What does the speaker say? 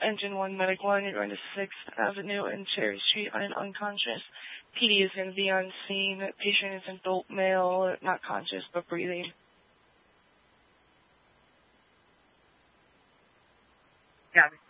Engine 1, Medic 1, you're going to 6th Avenue and Cherry Street on an unconscious. PD is going to be on scene. Patient is an adult male, not conscious but breathing. Got it.